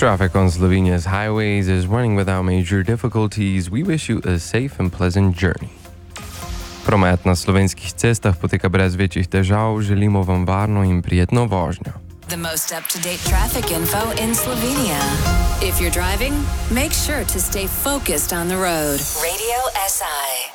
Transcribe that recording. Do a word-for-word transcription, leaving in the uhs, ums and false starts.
Traffic on Slovenia's highways is running without major difficulties. We wish you a safe and pleasant journey. Promet na slovenskih cestah poteka brez večjih težav. Želimo vam varno in prijetno vožnjo. The most up-to-date traffic info in Slovenia. If you're driving, make sure to stay focused on the road. Radio S I.